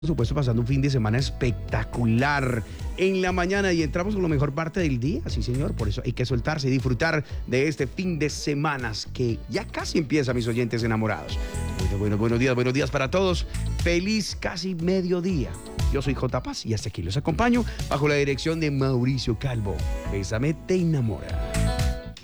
Por supuesto, pasando un fin de semana espectacular en la mañana y entramos con la mejor parte del día, sí señor, por eso hay que soltarse y disfrutar de este fin de semanas que ya casi empieza, mis oyentes enamorados. Buenos días para todos, feliz casi mediodía. Yo soy J. Paz y hasta aquí los acompaño bajo la dirección de Mauricio Calvo. Bésame, te enamora.